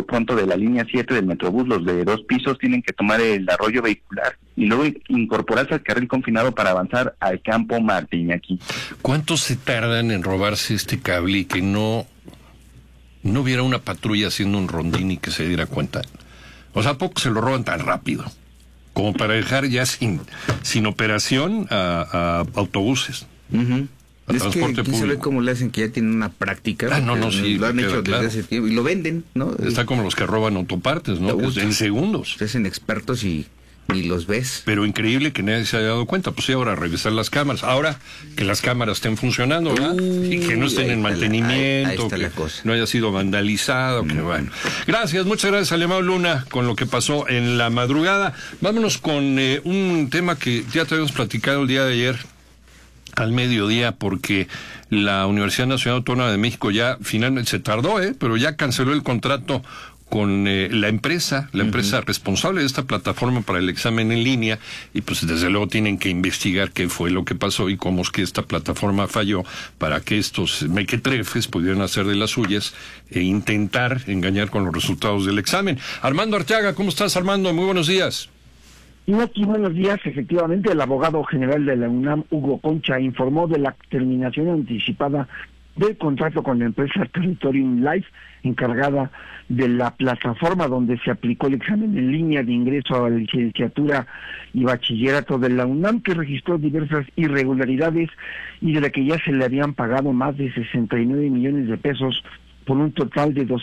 lo pronto de la línea 7 del Metrobús, los de 2 pisos tienen que tomar el arroyo vehicular y luego incorporarse al carril confinado para avanzar al campo Martiñaqui. ¿Cuánto se tardan en robarse este cable y que no hubiera una patrulla haciendo un rondín y que se diera cuenta? O sea, ¿a poco se lo roban tan rápido como para dejar ya sin operación a autobuses? Uh-huh. Es que aquí se ve como le hacen, que ya tienen una práctica. Sí, lo han hecho desde hace tiempo y lo venden, ¿no? Está como los que roban autopartes, ¿no? En segundos. Se hacen expertos y los ves. Pero increíble que nadie se haya dado cuenta. Pues sí, ahora revisar las cámaras. Ahora que las cámaras estén funcionando, ¿verdad? Y que no estén en mantenimiento, que no haya sido vandalizado, que bueno. Gracias, muchas gracias, Alemão Luna, con lo que pasó en la madrugada. Vámonos con un tema que ya te habíamos platicado el día de ayer al mediodía, porque la Universidad Nacional Autónoma de México ya finalmente se tardó, pero ya canceló el contrato con la empresa responsable de esta plataforma para el examen en línea, y pues desde luego tienen que investigar qué fue lo que pasó y cómo es que esta plataforma falló para que estos mequetrefes pudieran hacer de las suyas e intentar engañar con los resultados del examen. Armando Arteaga, ¿cómo estás, Armando? Muy buenos días. Y aquí, buenos días. Efectivamente, el abogado general de la UNAM, Hugo Concha, informó de la terminación anticipada del contrato con la empresa Territorium Life, encargada de la plataforma donde se aplicó el examen en línea de ingreso a la licenciatura y bachillerato de la UNAM, que registró diversas irregularidades y de la que ya se le habían pagado más de 69 millones de pesos por un total de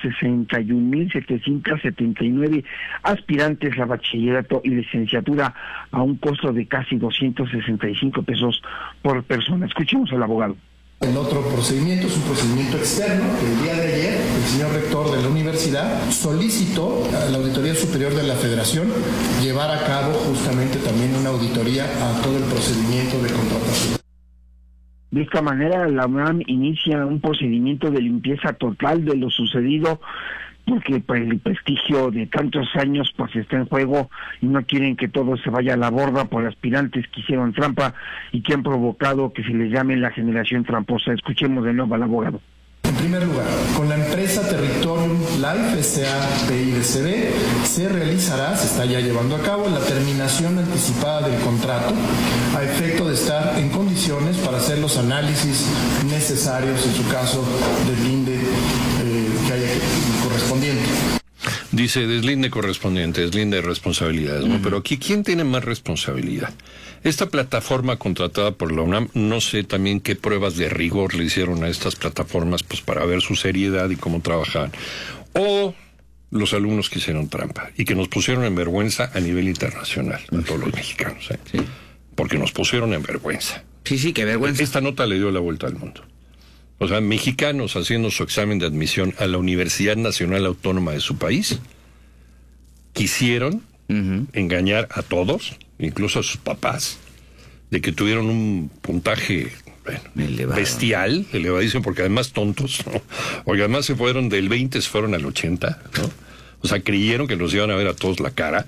261,779 aspirantes a bachillerato y licenciatura a un costo de casi 265 pesos por persona. Escuchemos al abogado. El otro procedimiento es un procedimiento externo que el día de ayer el señor rector de la universidad solicitó a la Auditoría Superior de la Federación llevar a cabo justamente también una auditoría a todo el procedimiento de contratación. De esta manera, la UNAM inicia un procedimiento de limpieza total de lo sucedido, porque pues el prestigio de tantos años pues está en juego y no quieren que todo se vaya a la borda por aspirantes que hicieron trampa y que han provocado que se les llame la generación tramposa. Escuchemos de nuevo al abogado. En primer lugar, con la empresa Territorium Life S.A.P.I.D.C.B. se está ya llevando a cabo la terminación anticipada del contrato a efecto de estar en condiciones para hacer los análisis necesarios en su caso deslinde que haya correspondiente. Dice deslinde correspondiente, deslinde de responsabilidades, ¿no? Pero aquí, ¿quién tiene más responsabilidad? Esta plataforma contratada por la UNAM, no sé también qué pruebas de rigor le hicieron a estas plataformas pues para ver su seriedad y cómo trabajaban. O los alumnos que hicieron trampa y que nos pusieron en vergüenza a nivel internacional, a todos los mexicanos, Sí. Porque nos pusieron en vergüenza. Sí, qué vergüenza. Esta nota le dio la vuelta al mundo. O sea, mexicanos haciendo su examen de admisión a la Universidad Nacional Autónoma de su país quisieron engañar a todos, incluso a sus papás, de que tuvieron un puntaje bestial, elevadísimo, porque además tontos, ¿no? Porque además se fueron del 20, se fueron al 80, ¿no? O sea, creyeron que nos iban a ver a todos la cara,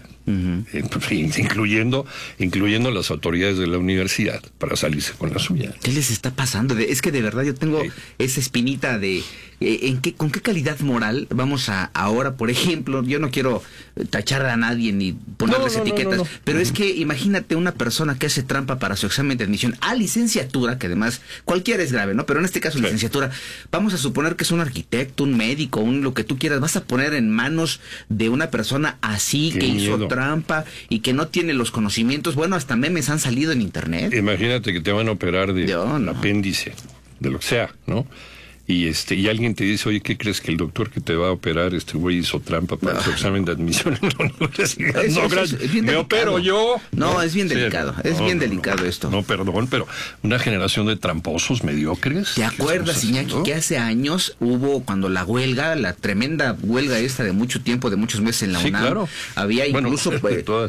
incluyendo las autoridades de la universidad, para salirse con la suya. ¿Qué les está pasando? Es que de verdad yo tengo esa espinita de ¿con qué calidad moral vamos a ahora, por ejemplo, yo no quiero tachar a nadie ni ponerles etiquetas, pero es que imagínate una persona que hace trampa para su examen de admisión a licenciatura, que además cualquiera es grave, ¿no? Pero en este caso licenciatura, vamos a suponer que es un arquitecto, un médico, lo que tú quieras, vas a poner en manos de una persona así que hizo trampa y que no tiene los conocimientos. Bueno, hasta memes han salido en internet. Imagínate que te van a operar de apéndice, de lo que sea, ¿no? Y alguien te dice, oye, ¿qué crees? Que el doctor que te va a operar, güey hizo trampa para su examen de admisión en la universidad. Me opero yo. No, es bien delicado. Bien delicado esto. No, perdón, pero una generación de tramposos mediocres. ¿Te acuerdas, Iñaki, que hace años hubo, cuando la tremenda huelga esta de mucho tiempo, de muchos meses en la UNAM? Claro. Había incluso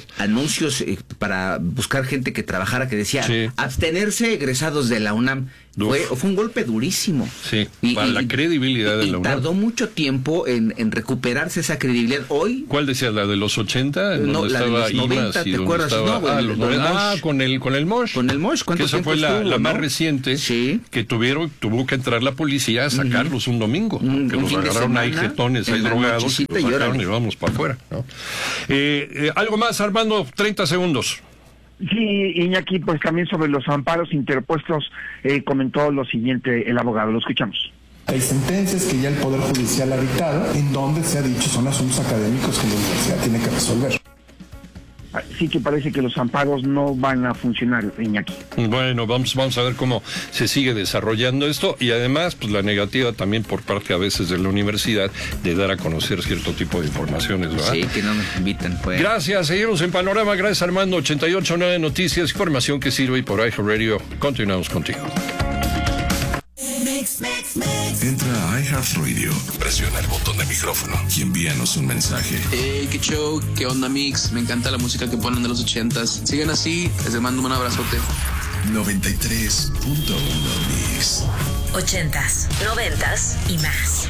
anuncios para buscar gente que trabajara que decía abstenerse egresados de la UNAM. Fue un golpe durísimo. Sí, para la credibilidad de la UNAM. Tardó mucho tiempo en recuperarse esa credibilidad. Hoy. ¿Cuál decías? ¿La de los 80? No, la de los 90, ¿te acuerdas? Con el MOSH. Con el MOSH, que esa fue la más reciente, sí, que tuvo que entrar la policía a sacarlos un domingo. Que los agarraron ahí jetones, ahí drogados, y los sacaron y vamos para afuera, ¿no? Algo más, Armando, 30 segundos. Sí, Iñaki, pues también sobre los amparos interpuestos comentó lo siguiente el abogado, lo escuchamos. Hay sentencias que ya el Poder Judicial ha dictado, en donde se ha dicho son asuntos académicos que la universidad tiene que resolver. Sí que parece que los amparos no van a funcionar, Iñaki. Bueno, vamos a ver cómo se sigue desarrollando esto y además pues la negativa también por parte a veces de la universidad de dar a conocer cierto tipo de informaciones, ¿verdad? Sí, que no nos inviten. Pues. Gracias, seguimos en Panorama. Gracias, Armando. 88.9 Noticias, información que sirve y por iHeartRadio. Continuamos contigo. Entra a iHeartRadio, presiona el botón de micrófono y envíanos un mensaje. Hey, qué show, qué onda mix, me encanta la música que ponen de los 80s. Sigan así, les mando un abrazote. 93.1 Mix. 80s, 90s y más.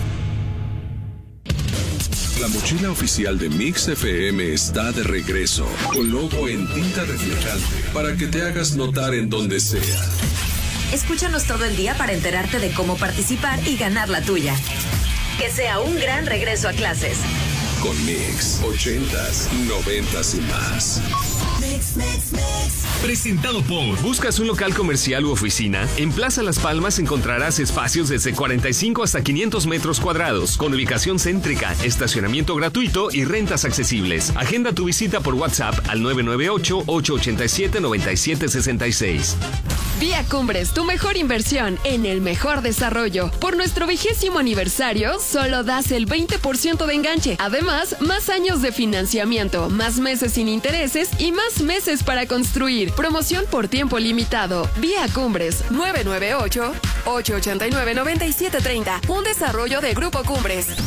La mochila oficial de Mix FM está de regreso, con logo en tinta reflejante, para que te hagas notar en donde sea. Escúchanos todo el día para enterarte de cómo participar y ganar la tuya. Que sea un gran regreso a clases. Con Mix, 80s, 90s y más. Presentado por... ¿Buscas un local comercial u oficina? En Plaza Las Palmas encontrarás espacios desde 45 hasta 500 metros cuadrados, con ubicación céntrica, estacionamiento gratuito y rentas accesibles. Agenda tu visita por WhatsApp al 998-887-9766. Vía Cumbres, tu mejor inversión en el mejor desarrollo. Por nuestro 20º aniversario, solo das el 20% de enganche. Además, más años de financiamiento, más meses sin intereses y más meses para construir. Promoción por tiempo limitado. Vía Cumbres, 998-889-9730. Un desarrollo de Grupo Cumbres.